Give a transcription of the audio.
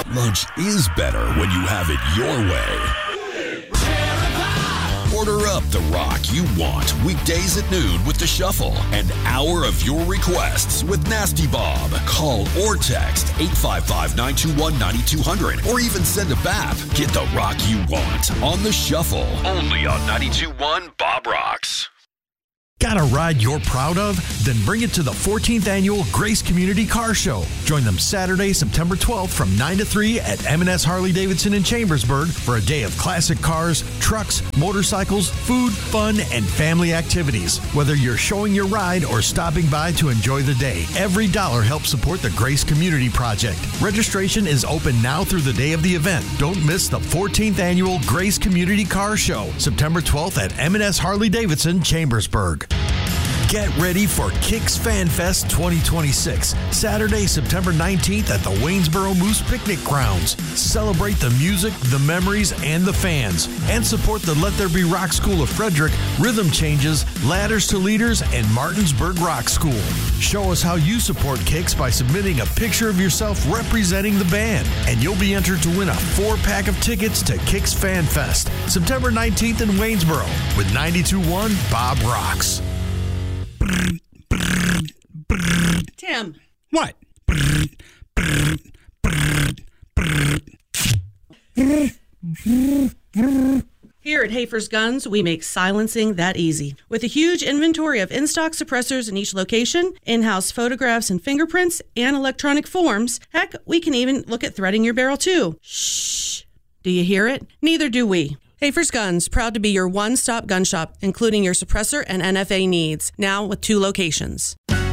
Lunch is better when you have it your way. Order up the rock you want weekdays at noon with The Shuffle. An hour of your requests with Nasty Bob. Call or text 855-921-9200 or even send a BAP. Get the rock you want on The Shuffle. Only on 92.1 Bob Rocks. Got a ride you're proud of? Then bring it to the 14th Annual Grace Community Car Show. Join them Saturday, September 12th from 9 to 3 at M&S Harley-Davidson in Chambersburg for a day of classic cars, trucks, motorcycles, food, fun, and family activities. Whether you're showing your ride or stopping by to enjoy the day, every dollar helps support the Grace Community Project. Registration is open now through the day of the event. Don't miss the 14th Annual Grace Community Car Show, September 12th at M&S Harley-Davidson, Chambersburg. Get ready for Kicks Fan Fest 2026, Saturday, September 19th at the Waynesboro Moose Picnic Grounds. Celebrate the music, the memories, and the fans. And support the Let There Be Rock School of Frederick, Rhythm Changes, Ladders to Leaders, and Martinsburg Rock School. Show us how you support Kicks by submitting a picture of yourself representing the band. And you'll be entered to win a 4-pack of tickets to Kicks Fan Fest, September 19th in Waynesboro with 92.1 Bob Rocks. Tim. What? Here at Hafer's Guns, we make silencing that easy. With a huge inventory of in-stock suppressors in each location, in-house photographs and fingerprints, and electronic forms, heck, we can even look at threading your barrel too. Shh. Do you hear it? Neither do we. Hafer's Guns, proud to be your one-stop gun shop, including your suppressor and NFA needs, now with 2 locations.